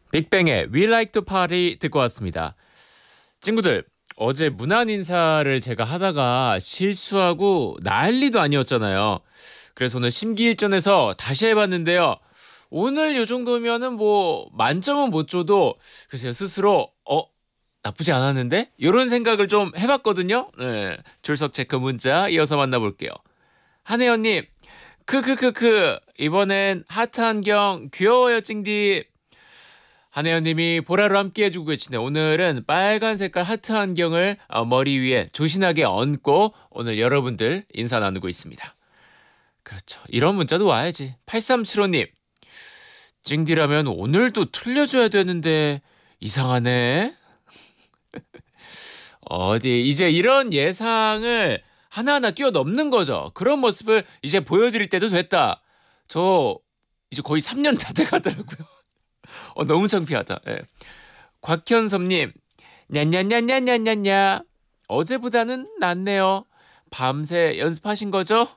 빅뱅의 We Like to Party 듣고 왔습니다. 친구들, 어제 문안 인사를 제가 하다가 실수하고 난리도 아니었잖아요. 그래서 오늘 심기일전해서 다시 해봤는데요. 오늘 요 정도면은 뭐 만점은 못 줘도 글쎄요 스스로 나쁘지 않았는데? 이런 생각을 좀 해봤거든요. 네, 출석 체크 문자 이어서 만나볼게요. 한혜연님, 크크크크 이번엔 하트 안경 귀여워요 찡디. 한혜연님이 보라로 함께 해주고 계시네. 오늘은 빨간 색깔 하트 안경을 머리 위에 조신하게 얹고 오늘 여러분들 인사 나누고 있습니다. 그렇죠. 이런 문자도 와야지. 8375님. 찡디라면 오늘도 틀려줘야 되는데 이상하네. 어디 이제 이런 예상을 하나하나 뛰어넘는 거죠. 그런 모습을 이제 보여드릴 때도 됐다. 저 이제 거의 3년 다 돼가더라고요. 너무 창피하다. 예. 곽현섭님, 냐냐냐냐냐냐냐. 어제보다는 낫네요. 밤새 연습하신 거죠?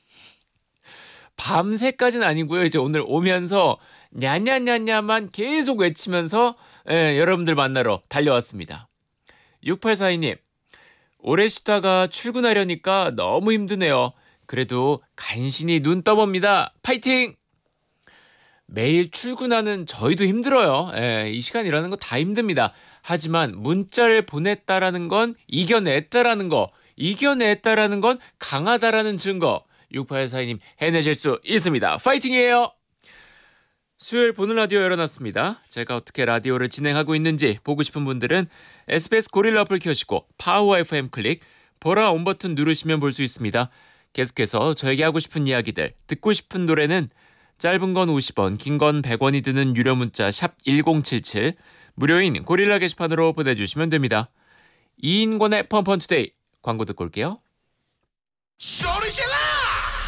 밤새까지는 아니고요. 이제 오늘 오면서 냐냐냐냐만 계속 외치면서 여러분들 만나러 달려왔습니다. 6842님, 오래 쉬다가 출근하려니까 너무 힘드네요. 그래도 간신히 눈 떠봅니다. 파이팅! 매일 출근하는 저희도 힘들어요. 이 시간이라는 거 다 힘듭니다. 하지만 문자를 보냈다라는 건 이겨냈다라는 거, 이겨냈다라는 건 강하다라는 증거. 6842님 해내실 수 있습니다. 파이팅이에요. 수요일 보는 라디오 열어놨습니다. 제가 어떻게 라디오를 진행하고 있는지 보고 싶은 분들은 SBS 고릴라 어플 켜시고 파워 FM 클릭, 보라 온 버튼 누르시면 볼 수 있습니다. 계속해서 저에게 하고 싶은 이야기들, 듣고 싶은 노래는 짧은 건 50원, 긴 건 100원이 드는 유료 문자 샵 1077, 무료인 고릴라 게시판으로 보내주시면 됩니다. 이인권의 펀펀투데이 광고 듣고 올게요. 소리 질러!